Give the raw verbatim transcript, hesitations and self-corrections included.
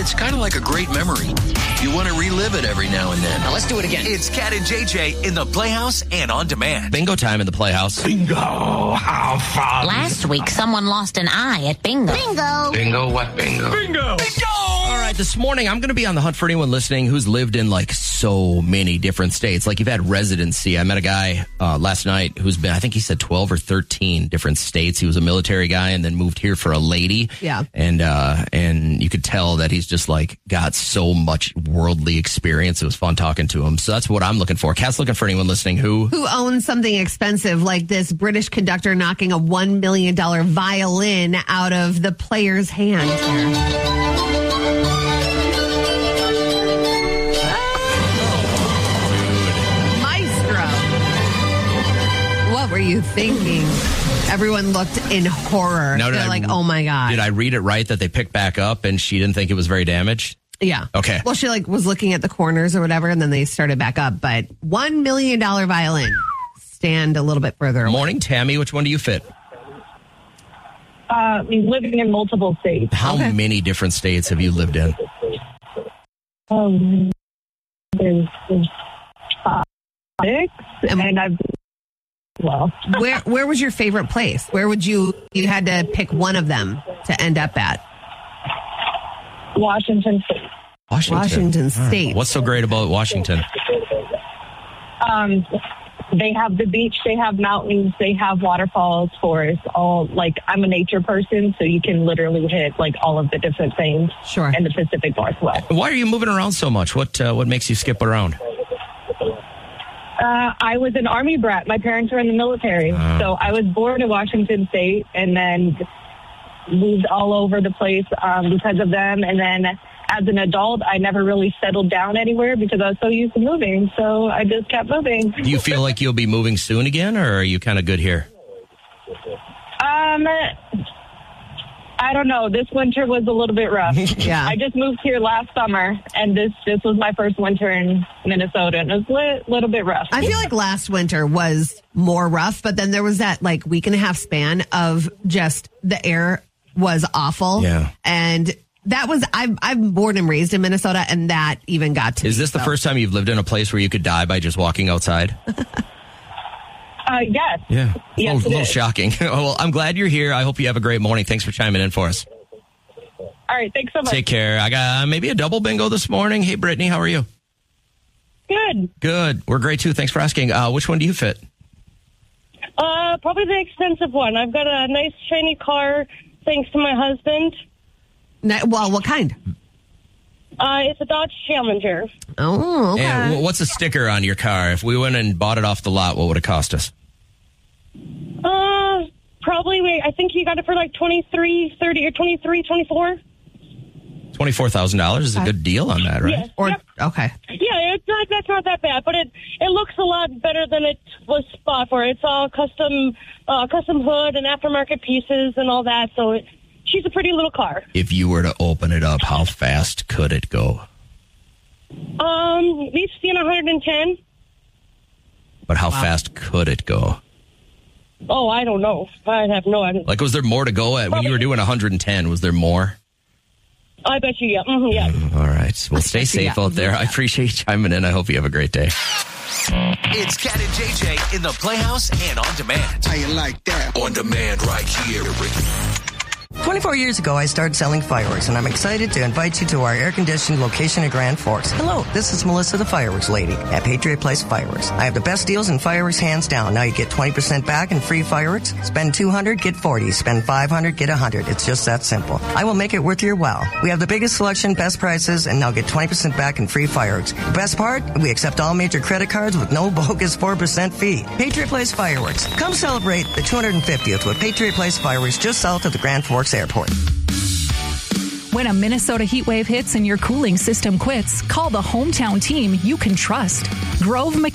it's kind of like a great memory. You want to relive it every now and then. Now let's do it again. It's Cat and J J in the Playhouse and on demand. Bingo time in the Playhouse. Bingo, how fun. Last week, someone lost an eye at bingo. Bingo. Bingo, what bingo? Bingo! Bingo! All right, this morning I'm going to be on the hunt for anyone listening who's lived in like so many different states. Like you've had residency. I met a guy uh, last night who's been, I think he said twelve or thirteen different states. He was a military guy and then moved here for a lady. Yeah. And, uh, and you could tell that he's just like got so much worldly experience. It was fun talking to him. So that's what I'm looking for. Cat's looking for anyone listening who... Who owns something expensive like this British conductor knocking a one million dollars violin out of the player's hand here. What were you thinking? Everyone looked in horror. No, They're I, like, oh my God. Did I read it right that they picked back up and she didn't think it was very damaged? Yeah. Okay. Well, she like was looking at the corners or whatever, and then they started back up. But one million dollars violin. Stand a little bit further away. Morning, Tammy. Which one do you fit? Uh, living in multiple states. How Okay. many different states have you lived in? Um, there's, there's five, six, Um, and I've well. Where Where was your favorite place? Where would you you had to pick one of them to end up at? Washington State. Washington. Washington State. What's so great about Washington? Um, they have the beach, they have mountains, they have waterfalls, forests, all like I'm a nature person, so you can literally hit like all of the different things Sure. in the Pacific Northwest. Why are you moving around so much? What uh, what makes you skip around? Uh, I was an Army brat. My parents were in the military. Oh. So I was born in Washington State and then moved all over the place um, because of them. And then as an adult, I never really settled down anywhere because I was so used to moving. So I just kept moving. Do you feel like you'll be moving soon again, or are you kind of good here? Um, I don't know. This winter was a little bit rough. Yeah. I just moved here last summer, and this this was my first winter in Minnesota, and it was a li- little bit rough. I feel like last winter was more rough, but then there was that like week and a half span of just the air was awful. Yeah. And that was, I'm, I'm born and raised in Minnesota, and that even got to Is me, this the so. first time you've lived in a place where you could die by just walking outside? Uh, yes. Yeah. Yes, a little, it little is. shocking. Well, I'm glad you're here. I hope you have a great morning. Thanks for chiming in for us. All right. Thanks so much. Take care. I got uh, maybe a double bingo this morning. Hey, Brittany, how are you? Good. Good. We're great, too. Thanks for asking. Uh, which one do you fit? Uh, probably the expensive one. I've got a nice, shiny car, thanks to my husband. Na- Well, what kind? Uh, it's a Dodge Challenger. Oh, okay. And w- what's a sticker on your car? If we went and bought it off the lot, what would it cost us? Uh, probably, wait, I think he got it for like twenty-three, thirty, or twenty-three, twenty-four. twenty-four thousand dollars is a good deal on that, right? Yes. Or, Yep. okay. Yeah, it's not, that's not that bad, but it it looks a lot better than it was bought for. It's all custom, uh, custom hood and aftermarket pieces and all that, so it, she's a pretty little car. If you were to open it up, how fast could it go? Um, we've seen one hundred ten. But how fast could it go? Oh, I don't know. I have no idea. Like, was there more to go at when you were doing one hundred ten? Was there more? I bet you, yeah. Mm-hmm, yeah. Mm, all right. Well, stay bet you, safe yeah. out there. I appreciate you chiming in. I hope you have a great day. It's Cat and J J in the Playhouse and on demand. How you like that? On demand right here. twenty-four years ago, I started selling fireworks, and I'm excited to invite you to our air-conditioned location at Grand Forks. Hello, this is Melissa, the fireworks lady at Patriot Place Fireworks. I have the best deals in fireworks, hands down. Now you get twenty percent back in free fireworks. Spend two hundred, get forty. Spend five hundred, get one hundred. It's just that simple. I will make it worth your while. We have the biggest selection, best prices, and now get twenty percent back in free fireworks. The best part, we accept all major credit cards with no bogus four percent fee. Patriot Place Fireworks. Come celebrate the two hundred fiftieth with Patriot Place Fireworks just south of the Grand Forks Airport. When a Minnesota heat wave hits and your cooling system quits, call the hometown team you can trust. Grove